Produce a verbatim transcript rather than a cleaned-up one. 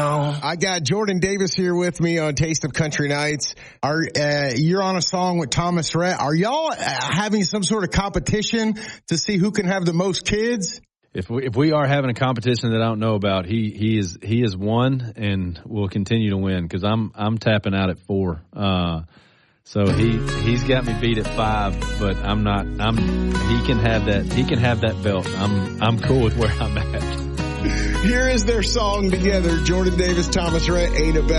now. I got Jordan Davis here with me on Taste of Country Nights. Are uh, you're on a song with Thomas Rhett. Are y'all uh, having some sort of competition to see who can have the most kids? If we, if we are having a competition that I don't know about, he, he is he is one and will continue to win because I'm I'm tapping out at four. Uh, so he he's got me beat at five, but I'm not. I'm he can have that he can have that belt. I'm I'm cool with where I'm at. Here is their song together, Jordan Davis, Thomas Rhett, Ain't About.